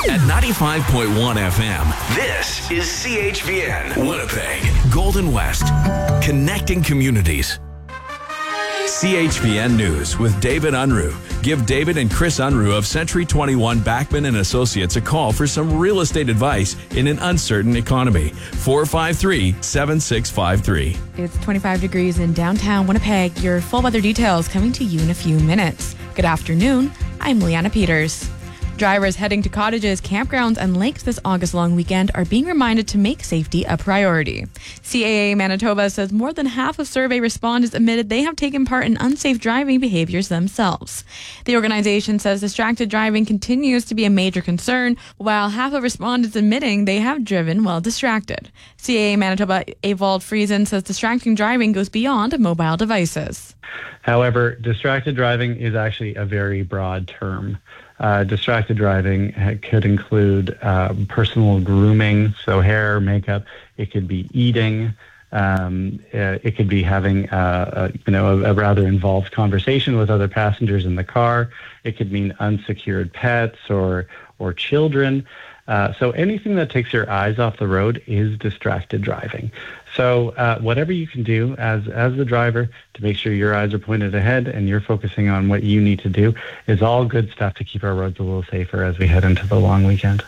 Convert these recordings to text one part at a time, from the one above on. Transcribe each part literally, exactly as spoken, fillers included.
At ninety-five point one F M, this is C H V N, Winnipeg, Golden West, connecting communities. C H V N News with David Unruh. Give David and Chris Unruh of Century twenty-one Backman and Associates a call for some real estate advice in an uncertain economy. four five three, seven six five three. It's twenty-five degrees in downtown Winnipeg. Your full weather details coming to you in a few minutes. Good afternoon. I'm Leanna Peters. Drivers heading to cottages, campgrounds, and lakes this August long weekend are being reminded to make safety a priority. C A A Manitoba says more than half of survey respondents admitted they have taken part in unsafe driving behaviors themselves. The organization says distracted driving continues to be a major concern, while half of respondents admitting they have driven while distracted. C A A Manitoba Evald Friesen says distracting driving goes beyond mobile devices. However, distracted driving is actually a very broad term. Uh, distracted driving could include uh, personal grooming, so hair, makeup. It could be eating. Um, uh, it could be having uh, a, you know a, a rather involved conversation with other passengers in the car. It could mean unsecured pets or or children. Uh, so anything that takes your eyes off the road is distracted driving. So uh, whatever you can do as as the driver to make sure your eyes are pointed ahead and you're focusing on what you need to do is all good stuff to keep our roads a little safer as we head into the long weekend.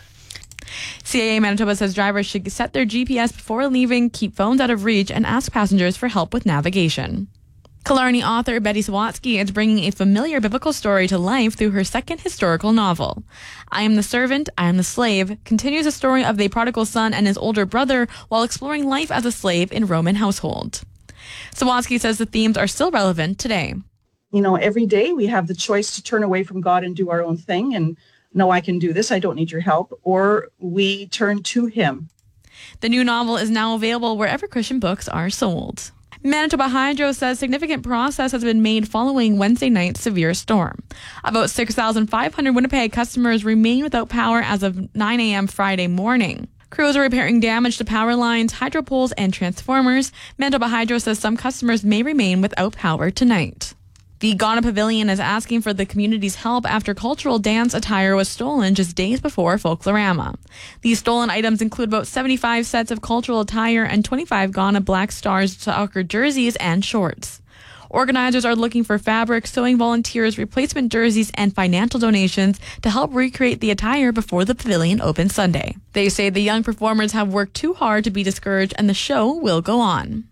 C A A Manitoba says drivers should set their G P S before leaving, keep phones out of reach, and ask passengers for help with navigation. Killarney author Betty Sawatsky is bringing a familiar biblical story to life through her second historical novel. I Am the Servant, I Am the Slave continues the story of the prodigal son and his older brother while exploring life as a slave in Roman household. Sawatsky says the themes are still relevant today. You know, every day we have the choice to turn away from God and do our own thing and, no, I can do this, I don't need your help, or we turn to Him. The new novel is now available wherever Christian books are sold. Manitoba Hydro says significant progress has been made following Wednesday night's severe storm. About six thousand five hundred Winnipeg customers remain without power as of nine a.m. Friday morning. Crews are repairing damage to power lines, hydro poles, and transformers. Manitoba Hydro says some customers may remain without power tonight. The Ghana Pavilion is asking for the community's help after cultural dance attire was stolen just days before Folklorama. These stolen items include about seventy-five sets of cultural attire and twenty-five Ghana Black Stars soccer jerseys and shorts. Organizers are looking for fabric, sewing volunteers, replacement jerseys, and financial donations to help recreate the attire before the pavilion opens Sunday. They say the young performers have worked too hard to be discouraged and the show will go on.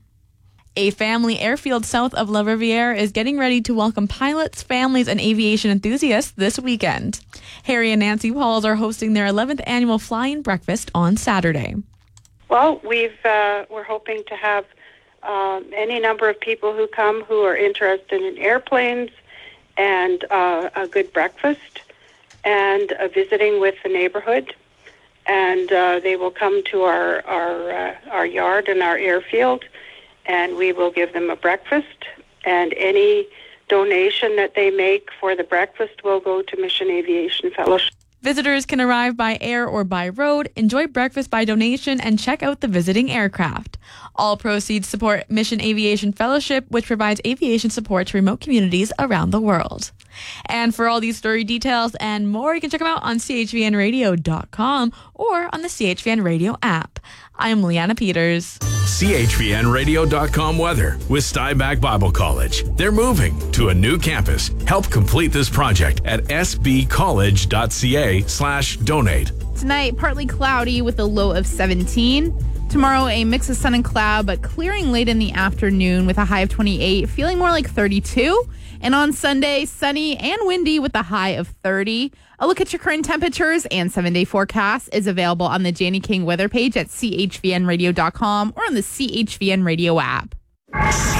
A family airfield south of La Riviere is getting ready to welcome pilots, families, and aviation enthusiasts this weekend. Harry and Nancy Pauls are hosting their eleventh annual fly-in breakfast on Saturday. Well, we've uh, we're hoping to have um, any number of people who come who are interested in airplanes and uh, a good breakfast and uh, visiting with the neighborhood. And uh, they will come to our our uh, our yard and our airfield. And we will give them a breakfast, and any donation that they make for the breakfast will go to Mission Aviation Fellowship. Visitors can arrive by air or by road, enjoy breakfast by donation, and check out the visiting aircraft. All proceeds support Mission Aviation Fellowship, which provides aviation support to remote communities around the world. And for all these story details and more, you can check them out on C H V N radio dot com or on the C H V N Radio app. I'm Leanna Peters. C H V N radio dot com weather with Stuyback Bible College. They're moving to a new campus. Help complete this project at s b college dot c a slash donate. Tonight, partly cloudy with a low of seventeen. Tomorrow, a mix of sun and cloud, but clearing late in the afternoon with a high of twenty-eight, feeling more like thirty-two. And on Sunday, sunny and windy with a high of thirty. A look at your current temperatures and seven-day forecast is available on the Janie King weather page at c h v n radio dot com or on the C H V N Radio app.